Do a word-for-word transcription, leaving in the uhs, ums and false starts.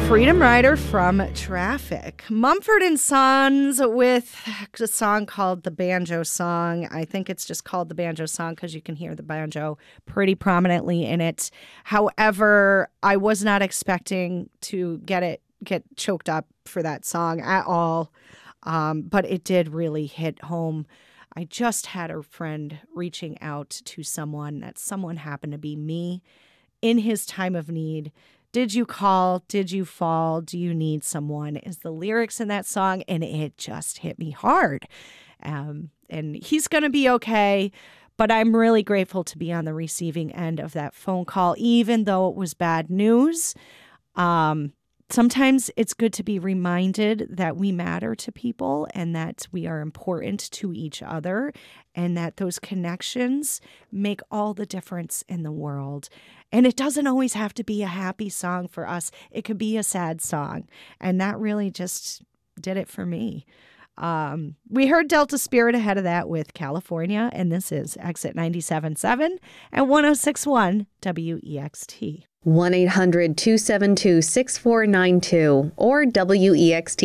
Freedom Rider from Traffic. Mumford and Sons with a song called The Banjo Song. I think it's just called The Banjo Song because you can hear the banjo pretty prominently in it. However, I was not expecting to get it get choked up for that song at all, um, but it did really hit home. I just had a friend reaching out to someone, that someone happened to be me in his time of need. Did you call? Did you fall? Do you need someone? Is the lyrics in that song, and it just hit me hard. Um, and he's going to be okay, but I'm really grateful to be on the receiving end of that phone call, even though it was bad news. Um, sometimes it's good to be reminded that we matter to people and that we are important to each other and that those connections make all the difference in the world. And it doesn't always have to be a happy song for us. It could be a sad song. And that really just did it for me. Um, we heard Delta Spirit ahead of that with California, and this is Exit ninety-seven point seven and one oh six point one W E X T. one eight hundred two seven two six four nine two or W E X T